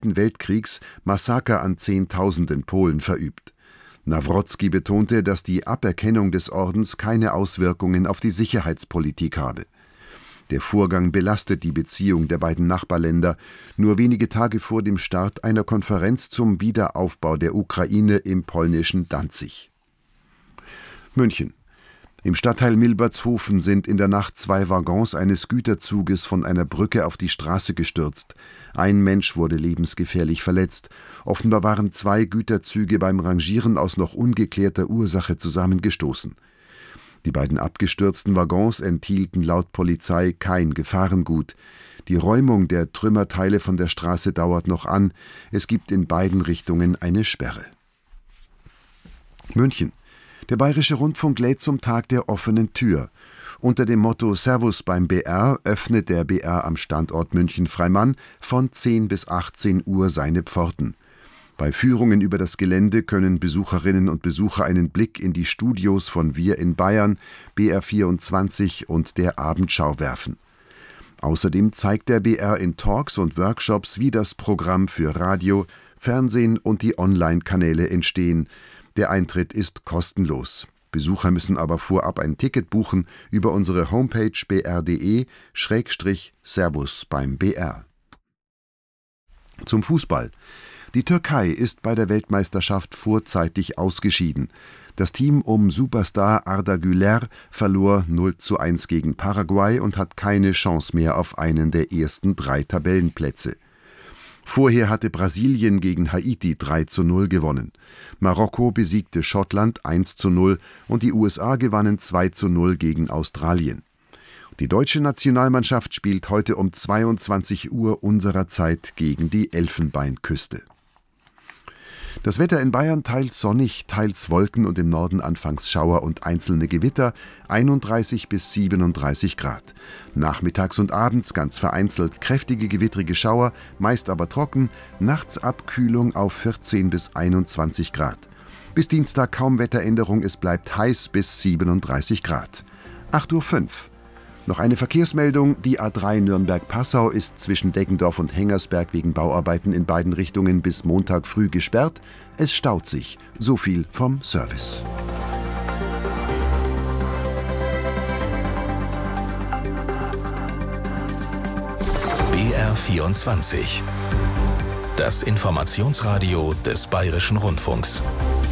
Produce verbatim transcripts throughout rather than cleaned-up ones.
Siebten Weltkriegs Massaker an Zehntausenden Polen verübt. Nawrocki betonte, dass die Aberkennung des Ordens keine Auswirkungen auf die Sicherheitspolitik habe. Der Vorgang belastet die Beziehung der beiden Nachbarländer, nur wenige Tage vor dem Start einer Konferenz zum Wiederaufbau der Ukraine im polnischen Danzig. München. Im Stadtteil Milbertshofen sind in der Nacht zwei Waggons eines Güterzuges von einer Brücke auf die Straße gestürzt. Ein Mensch wurde lebensgefährlich verletzt. Offenbar waren zwei Güterzüge beim Rangieren aus noch ungeklärter Ursache zusammengestoßen. Die beiden abgestürzten Waggons enthielten laut Polizei kein Gefahrengut. Die Räumung der Trümmerteile von der Straße dauert noch an. Es gibt in beiden Richtungen eine Sperre. München. Der Bayerische Rundfunk lädt zum Tag der offenen Tür. Unter dem Motto Servus beim B R öffnet der B R am Standort München-Freimann von zehn bis achtzehn Uhr seine Pforten. Bei Führungen über das Gelände können Besucherinnen und Besucher einen Blick in die Studios von Wir in Bayern, B R vierundzwanzig und der Abendschau werfen. Außerdem zeigt der B R in Talks und Workshops, wie das Programm für Radio, Fernsehen und die Online-Kanäle entstehen. Der Eintritt ist kostenlos. Besucher müssen aber vorab ein Ticket buchen über unsere Homepage b r punkt d e Schrägstrich Servus beim B R. Zum Fußball. Die Türkei ist bei der Weltmeisterschaft vorzeitig ausgeschieden. Das Team um Superstar Arda Güler verlor null zu eins gegen Paraguay und hat keine Chance mehr auf einen der ersten drei Tabellenplätze. Vorher hatte Brasilien gegen Haiti drei zu null gewonnen. Marokko besiegte Schottland eins zu null und die U S A gewannen zwei zu null gegen Australien. Die deutsche Nationalmannschaft spielt heute um zweiundzwanzig Uhr unserer Zeit gegen die Elfenbeinküste. Das Wetter in Bayern teils sonnig, teils Wolken und im Norden anfangs Schauer und einzelne Gewitter, einunddreißig bis siebenunddreißig Grad. Nachmittags und abends ganz vereinzelt kräftige gewittrige Schauer, meist aber trocken, nachts Abkühlung auf vierzehn bis einundzwanzig Grad. Bis Dienstag kaum Wetteränderung, es bleibt heiß bis siebenunddreißig Grad. acht Uhr fünf. Noch eine Verkehrsmeldung, die A drei Nürnberg-Passau ist zwischen Deggendorf und Hengersberg wegen Bauarbeiten in beiden Richtungen bis Montag früh gesperrt. Es staut sich. So viel vom Service. B R vierundzwanzig. Das Informationsradio des Bayerischen Rundfunks.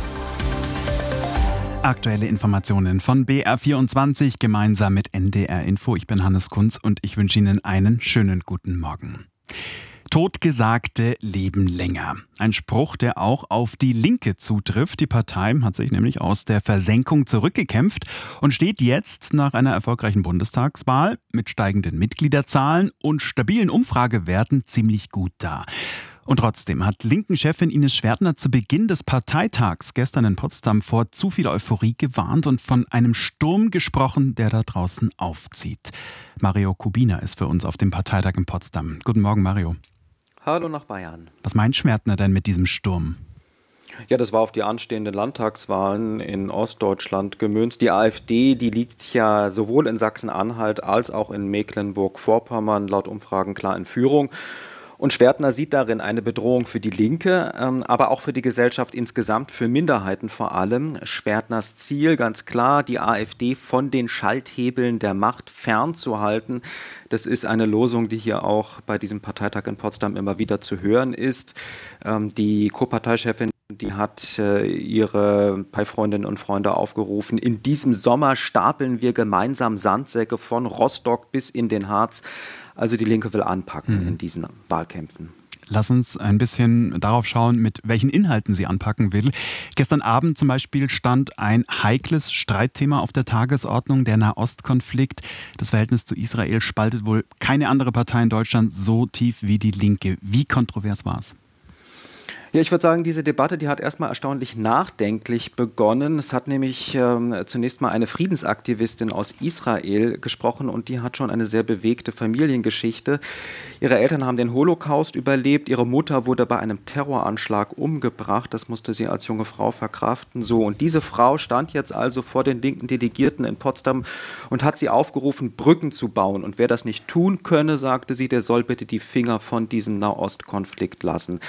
Aktuelle Informationen von B R vierundzwanzig gemeinsam mit N D R Info. Ich bin Hannes Kunz und ich wünsche Ihnen einen schönen guten Morgen. Totgesagte leben länger. Ein Spruch, der auch auf die Linke zutrifft. Die Partei hat sich nämlich aus der Versenkung zurückgekämpft und steht jetzt nach einer erfolgreichen Bundestagswahl mit steigenden Mitgliederzahlen und stabilen Umfragewerten ziemlich gut da. Und trotzdem hat Linken-Chefin Ines Schwertner zu Beginn des Parteitags gestern in Potsdam vor zu viel Euphorie gewarnt und von einem Sturm gesprochen, der da draußen aufzieht. Mario Kubina ist für uns auf dem Parteitag in Potsdam. Guten Morgen, Mario. Hallo nach Bayern. Was meint Schwertner denn mit diesem Sturm? Ja, das war auf die anstehenden Landtagswahlen in Ostdeutschland gemünzt. Die AfD, die liegt ja sowohl in Sachsen-Anhalt als auch in Mecklenburg-Vorpommern laut Umfragen klar in Führung. Und Schwertner sieht darin eine Bedrohung für die Linke, ähm, aber auch für die Gesellschaft insgesamt, für Minderheiten vor allem. Schwertners Ziel, ganz klar, die AfD von den Schalthebeln der Macht fernzuhalten. Das ist eine Losung, die hier auch bei diesem Parteitag in Potsdam immer wieder zu hören ist. Ähm, die Co-Parteichefin, die hat äh, ihre Parteifreundinnen und Freunde aufgerufen: In diesem Sommer stapeln wir gemeinsam Sandsäcke von Rostock bis in den Harz. Also die Linke will anpacken mhm. in diesen Wahlkämpfen. Lass uns ein bisschen darauf schauen, mit welchen Inhalten sie anpacken will. Gestern Abend zum Beispiel stand ein heikles Streitthema auf der Tagesordnung, der Nahostkonflikt. Das Verhältnis zu Israel spaltet wohl keine andere Partei in Deutschland so tief wie die Linke. Wie kontrovers war es? Ja, ich würde sagen, diese Debatte, die hat erstmal erstaunlich nachdenklich begonnen. Es hat nämlich ähm, zunächst mal eine Friedensaktivistin aus Israel gesprochen und die hat schon eine sehr bewegte Familiengeschichte. Ihre Eltern haben den Holocaust überlebt, ihre Mutter wurde bei einem Terroranschlag umgebracht. Das musste sie als junge Frau verkraften. So, und diese Frau stand jetzt also vor den linken Delegierten in Potsdam und hat sie aufgerufen, Brücken zu bauen. Und wer das nicht tun könne, sagte sie, der soll bitte die Finger von diesem Nahostkonflikt lassen.